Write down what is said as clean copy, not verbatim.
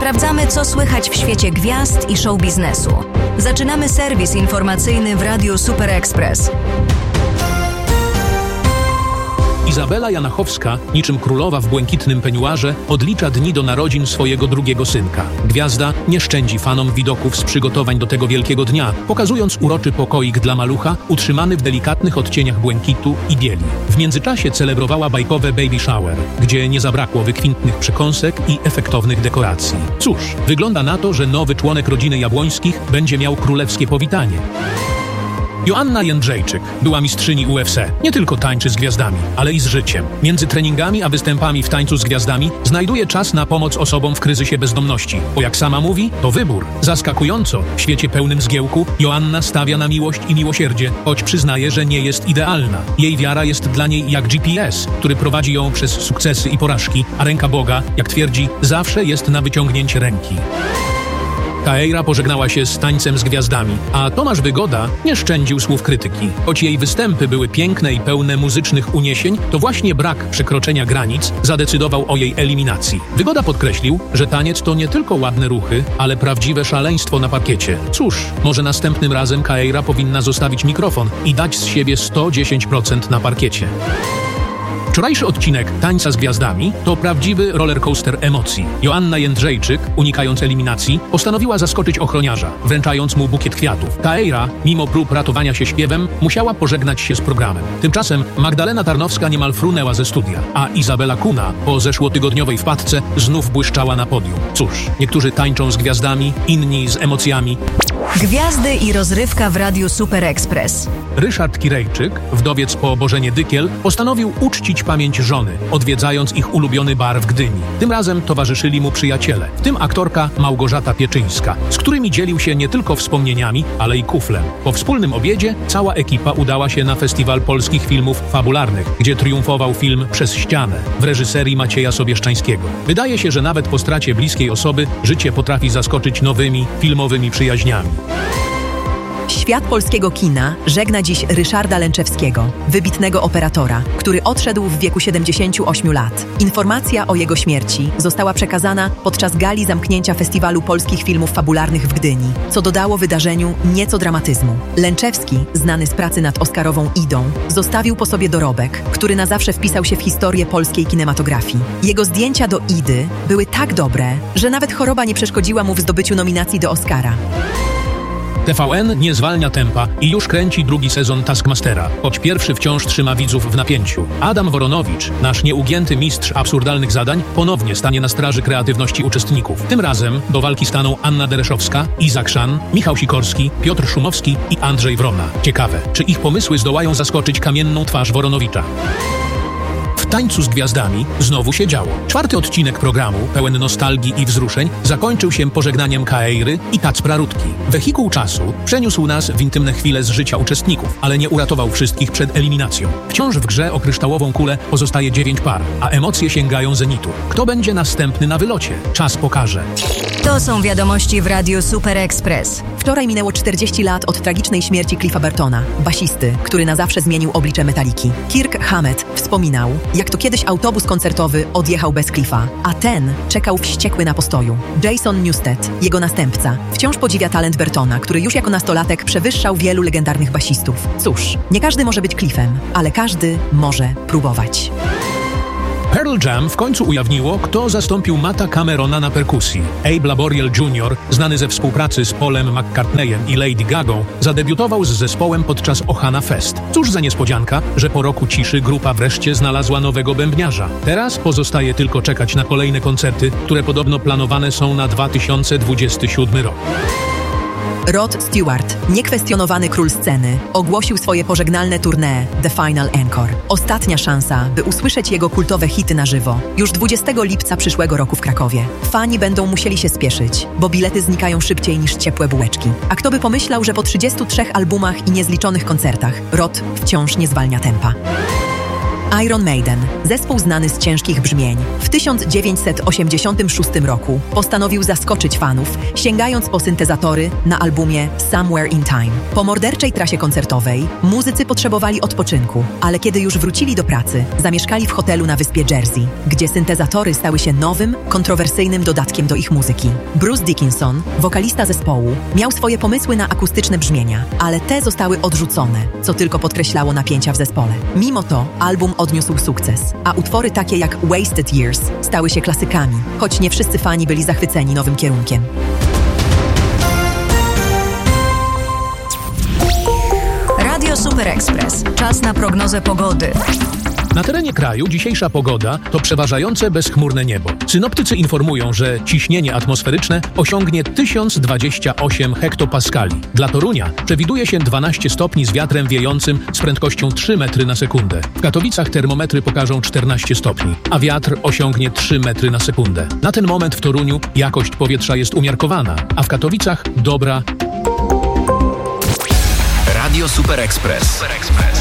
Sprawdzamy, co słychać w świecie gwiazd i show biznesu. Zaczynamy serwis informacyjny w Radiu Super Express. Izabela Janachowska, niczym królowa w błękitnym peniuarze, odlicza dni do narodzin swojego drugiego synka. Gwiazda nie szczędzi fanom widoków z przygotowań do tego wielkiego dnia, pokazując uroczy pokoik dla malucha, utrzymany w delikatnych odcieniach błękitu i bieli. W międzyczasie celebrowała bajkowe baby shower, gdzie nie zabrakło wykwintnych przekąsek i efektownych dekoracji. Cóż, wygląda na to, że nowy członek rodziny Jabłońskich będzie miał królewskie powitanie. Joanna Jędrzejczyk była mistrzyni UFC. Nie tylko tańczy z gwiazdami, ale i z życiem. Między treningami a występami w tańcu z gwiazdami znajduje czas na pomoc osobom w kryzysie bezdomności. Bo jak sama mówi, to wybór. Zaskakująco, w świecie pełnym zgiełku, Joanna stawia na miłość i miłosierdzie, choć przyznaje, że nie jest idealna. Jej wiara jest dla niej jak GPS, który prowadzi ją przez sukcesy i porażki, a ręka Boga, jak twierdzi, zawsze jest na wyciągnięcie ręki. Kaeira pożegnała się z tańcem z gwiazdami, a Tomasz Wygoda nie szczędził słów krytyki. Choć jej występy były piękne i pełne muzycznych uniesień, to właśnie brak przekroczenia granic zadecydował o jej eliminacji. Wygoda podkreślił, że taniec to nie tylko ładne ruchy, ale prawdziwe szaleństwo na parkiecie. Cóż, może następnym razem Kaeira powinna zostawić mikrofon i dać z siebie 110% na parkiecie. Wczorajszy odcinek Tańca z Gwiazdami to prawdziwy rollercoaster emocji. Joanna Jędrzejczyk, unikając eliminacji, postanowiła zaskoczyć ochroniarza, wręczając mu bukiet kwiatów. Kaeira, mimo prób ratowania się śpiewem, musiała pożegnać się z programem. Tymczasem Magdalena Tarnowska niemal frunęła ze studia, a Izabela Kuna po zeszłotygodniowej wpadce znów błyszczała na podium. Cóż, niektórzy tańczą z gwiazdami, inni z emocjami. Gwiazdy i rozrywka w Radiu Super Express. Ryszard Kirejczyk, wdowiec po Bożenie Dykiel, postanowił uczcić pamięć żony, odwiedzając ich ulubiony bar w Gdyni. Tym razem towarzyszyli mu przyjaciele, w tym aktorka Małgorzata Pieczyńska, z którymi dzielił się nie tylko wspomnieniami, ale i kuflem. Po wspólnym obiedzie cała ekipa udała się na Festiwal Polskich Filmów Fabularnych, gdzie triumfował film Przez ścianę w reżyserii Macieja Sobieszczańskiego. Wydaje się, że nawet po stracie bliskiej osoby życie potrafi zaskoczyć nowymi, filmowymi przyjaźniami. Świat polskiego kina żegna dziś Ryszarda Lęczewskiego, wybitnego operatora, który odszedł w wieku 78 lat. Informacja o jego śmierci została przekazana podczas gali zamknięcia Festiwalu Polskich Filmów Fabularnych w Gdyni, co dodało wydarzeniu nieco dramatyzmu. Lęczewski, znany z pracy nad oscarową Idą, zostawił po sobie dorobek, który na zawsze wpisał się w historię polskiej kinematografii. Jego zdjęcia do Idy były tak dobre, że nawet choroba nie przeszkodziła mu w zdobyciu nominacji do Oscara. TVN nie zwalnia tempa i już kręci drugi sezon Taskmastera, choć pierwszy wciąż trzyma widzów w napięciu. Adam Woronowicz, nasz nieugięty mistrz absurdalnych zadań, ponownie stanie na straży kreatywności uczestników. Tym razem do walki staną Anna Dereszowska, Izak Szan, Michał Sikorski, Piotr Szumowski i Andrzej Wrona. Ciekawe, czy ich pomysły zdołają zaskoczyć kamienną twarz Woronowicza. W Tańcu z Gwiazdami znowu się działo. 4. odcinek programu, pełen nostalgii i wzruszeń, zakończył się pożegnaniem Kaeiry i Kacpra Ruttki. Wehikuł czasu przeniósł nas w intymne chwile z życia uczestników, ale nie uratował wszystkich przed eliminacją. Wciąż w grze o kryształową kulę pozostaje 9 par, a emocje sięgają zenitu. Kto będzie następny na wylocie? Czas pokaże. To są wiadomości w Radiu Super Express. Wczoraj minęło 40 lat od tragicznej śmierci Cliffa Burtona, basisty, który na zawsze zmienił oblicze Metaliki. Kirk Hammett wspominał, jak to kiedyś autobus koncertowy odjechał bez Cliffa, a ten czekał wściekły na postoju. Jason Newsted, jego następca, wciąż podziwia talent Burtona, który już jako nastolatek przewyższał wielu legendarnych basistów. Cóż, nie każdy może być Cliffem, ale każdy może próbować. Pearl Jam w końcu ujawniło, kto zastąpił Matta Camerona na perkusji. Abe Laboriel Jr., znany ze współpracy z Paulem McCartneyem i Lady Gagą, zadebiutował z zespołem podczas Ohana Fest. Cóż za niespodzianka, że po roku ciszy grupa wreszcie znalazła nowego bębniarza. Teraz pozostaje tylko czekać na kolejne koncerty, które podobno planowane są na 2027 rok. Rod Stewart, niekwestionowany król sceny, ogłosił swoje pożegnalne tournée The Final Encore. Ostatnia szansa, by usłyszeć jego kultowe hity na żywo. Już 20 lipca przyszłego roku w Krakowie. Fani będą musieli się spieszyć, bo bilety znikają szybciej niż ciepłe bułeczki. A kto by pomyślał, że po 33 albumach i niezliczonych koncertach Rod wciąż nie zwalnia tempa. Iron Maiden, zespół znany z ciężkich brzmień, w 1986 roku postanowił zaskoczyć fanów, sięgając po syntezatory na albumie Somewhere in Time. Po morderczej trasie koncertowej muzycy potrzebowali odpoczynku, ale kiedy już wrócili do pracy, zamieszkali w hotelu na wyspie Jersey, gdzie syntezatory stały się nowym, kontrowersyjnym dodatkiem do ich muzyki. Bruce Dickinson, wokalista zespołu, miał swoje pomysły na akustyczne brzmienia, ale te zostały odrzucone, co tylko podkreślało napięcia w zespole. Mimo to album odniósł sukces, a utwory takie jak Wasted Years stały się klasykami, choć nie wszyscy fani byli zachwyceni nowym kierunkiem. Radio Super Express. Czas na prognozę pogody. Na terenie kraju dzisiejsza pogoda to przeważające bezchmurne niebo. Synoptycy informują, że ciśnienie atmosferyczne osiągnie 1028 hektopaskali. Dla Torunia przewiduje się 12 stopni z wiatrem wiejącym z prędkością 3 metry na sekundę. W Katowicach termometry pokażą 14 stopni, a wiatr osiągnie 3 metry na sekundę. Na ten moment w Toruniu jakość powietrza jest umiarkowana, a w Katowicach dobra. Radio Super Express.